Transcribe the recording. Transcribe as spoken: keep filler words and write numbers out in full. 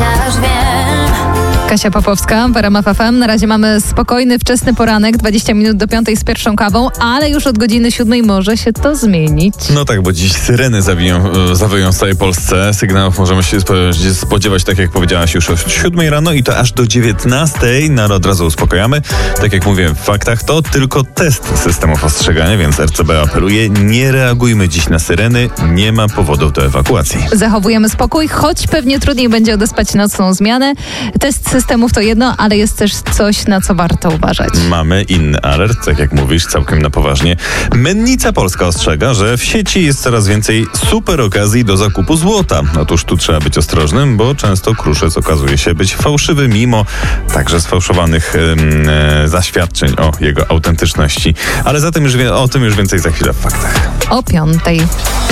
chociaż wiem. Kasia Popowska w R M F F M. Na razie mamy spokojny, wczesny poranek, dwadzieścia minut do piątej z pierwszą kawą, ale już od godziny siódmej może się to zmienić. No tak, bo dziś syreny zawiją, zawyją w całej Polsce. Sygnałów możemy się spodziewać, tak jak powiedziałaś, już od siódmej rano i to aż do dziewiętnastej. No ale od razu uspokajamy. Tak jak mówię, w faktach to tylko test systemów ostrzegania, więc R C B apeluje, nie reagujmy dziś na syreny, nie ma powodów do ewakuacji. Zachowujemy spokój, choć pewnie trudniej będzie odespać nocną zmianę. Test systemów to jedno, ale jest też coś, na co warto uważać. Mamy inny alert, tak jak mówisz, całkiem na poważnie. Mennica Polska ostrzega, że w sieci jest coraz więcej super okazji do zakupu złota. Otóż tu trzeba być ostrożnym, bo często kruszec okazuje się być fałszywy, mimo także sfałszowanych e, zaświadczeń o jego autentyczności. Ale zatem już wie, o tym już więcej za chwilę w faktach. O piątej.